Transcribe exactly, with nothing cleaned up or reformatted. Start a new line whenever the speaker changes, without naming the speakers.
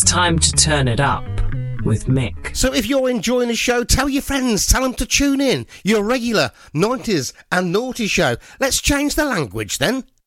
It's time to turn it up with Mick.
So if you're enjoying the show, tell your friends, tell them to tune in. Your regular nineties and naughty show. Let's change the language then.